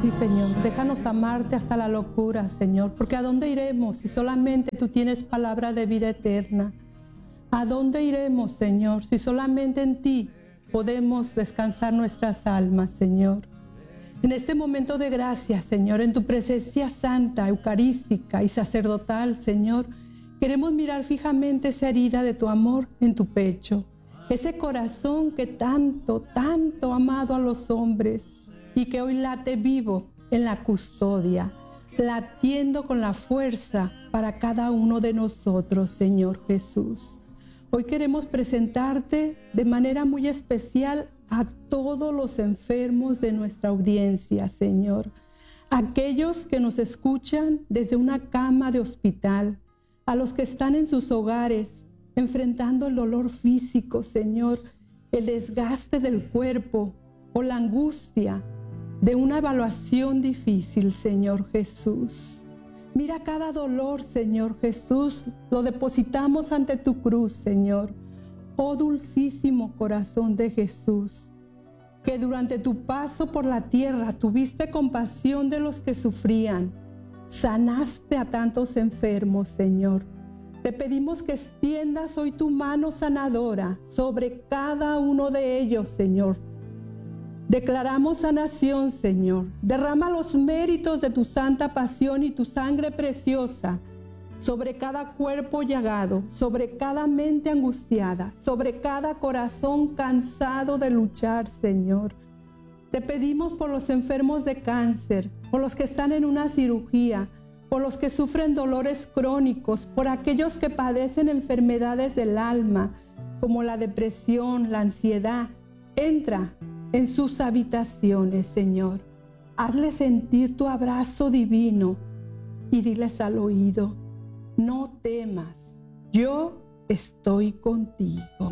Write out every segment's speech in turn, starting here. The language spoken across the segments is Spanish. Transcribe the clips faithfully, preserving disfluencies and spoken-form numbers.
Sí, Señor, déjanos amarte hasta la locura, Señor, porque ¿a dónde iremos si solamente tú tienes palabra de vida eterna? ¿A dónde iremos, Señor, si solamente en ti podemos descansar nuestras almas, Señor? En este momento de gracia, Señor, en tu presencia santa, eucarística y sacerdotal, Señor, queremos mirar fijamente esa herida de tu amor en tu pecho, ese corazón que tanto, tanto ha amado a los hombres y que hoy late vivo en la custodia, latiendo con la fuerza para cada uno de nosotros, Señor Jesús. Hoy queremos presentarte de manera muy especial a todos los enfermos de nuestra audiencia, Señor. Aquellos que nos escuchan desde una cama de hospital, a los que están en sus hogares enfrentando el dolor físico, Señor, el desgaste del cuerpo o la angustia de una evaluación difícil, Señor Jesús. Mira cada dolor, Señor Jesús, lo depositamos ante tu cruz, Señor. Oh dulcísimo corazón de Jesús, que durante tu paso por la tierra tuviste compasión de los que sufrían, sanaste a tantos enfermos, Señor. Te pedimos que extiendas hoy tu mano sanadora sobre cada uno de ellos, Señor. Declaramos sanación, Señor. Derrama los méritos de tu santa pasión y tu sangre preciosa sobre cada cuerpo llagado, sobre cada mente angustiada, sobre cada corazón cansado de luchar, Señor. Te pedimos por los enfermos de cáncer, por los que están en una cirugía, por los que sufren dolores crónicos, por aquellos que padecen enfermedades del alma, como la depresión, la ansiedad. Entra en sus habitaciones, Señor. Hazles sentir tu abrazo divino y diles al oído: no temas, yo estoy contigo.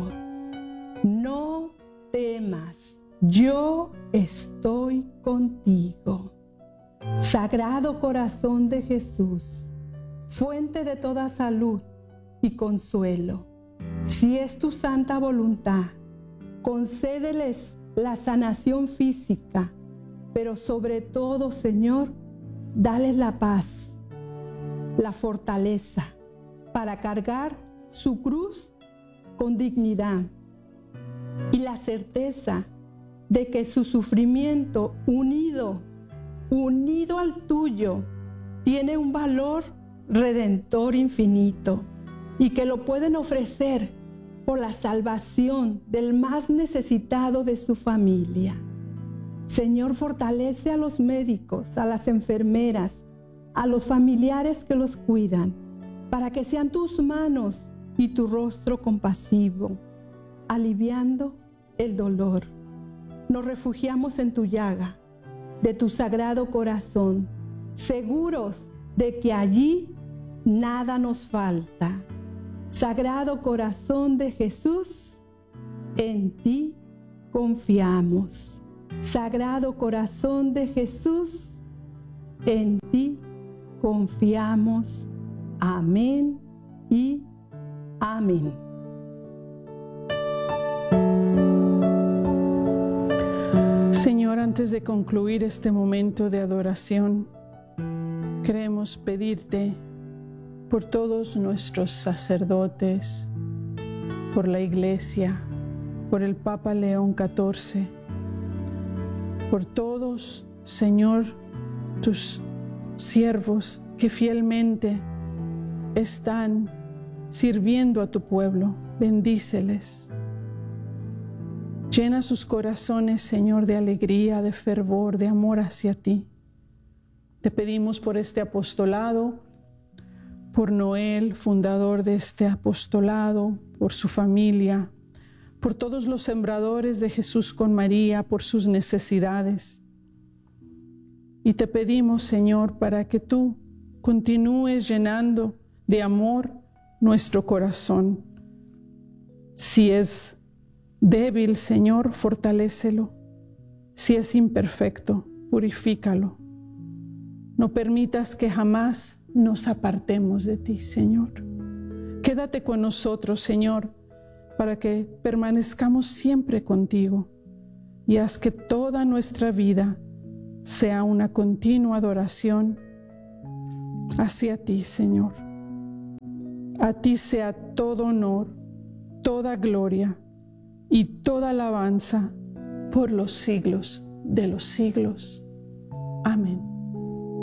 No temas, yo estoy contigo. Sagrado corazón de Jesús, fuente de toda salud y consuelo, si es tu santa voluntad, concédeles la sanación física, pero sobre todo, Señor, dales la paz, la fortaleza para cargar su cruz con dignidad y la certeza de que su sufrimiento unido, unido al tuyo, tiene un valor redentor infinito y que lo pueden ofrecer por la salvación del más necesitado de su familia. Señor, fortalece a los médicos, a las enfermeras, a los familiares que los cuidan, para que sean tus manos y tu rostro compasivo, aliviando el dolor. Nos refugiamos en tu llaga, de tu sagrado corazón, seguros de que allí nada nos falta. Sagrado corazón de Jesús, en ti confiamos. Sagrado corazón de Jesús, en ti confiamos. Amén y amén. Señor, antes de concluir este momento de adoración, queremos pedirte por todos nuestros sacerdotes, por la Iglesia, por el Papa León catorce, por todos, Señor, tus siervos que fielmente están sirviendo a tu pueblo. Bendíceles. Llena sus corazones, Señor, de alegría, de fervor, de amor hacia ti. Te pedimos por este apostolado, por Noel, fundador de este apostolado, por su familia, por todos los sembradores de Jesús con María, por sus necesidades. Y te pedimos, Señor, para que tú continúes llenando de amor nuestro corazón. Si es débil, Señor, fortalécelo. Si es imperfecto, purifícalo. No permitas que jamás nos apartemos de ti, Señor. Quédate con nosotros, Señor, para que permanezcamos siempre contigo y haz que toda nuestra vida sea una continua adoración hacia ti, Señor. A ti sea todo honor, toda gloria y toda alabanza por los siglos de los siglos. Amén.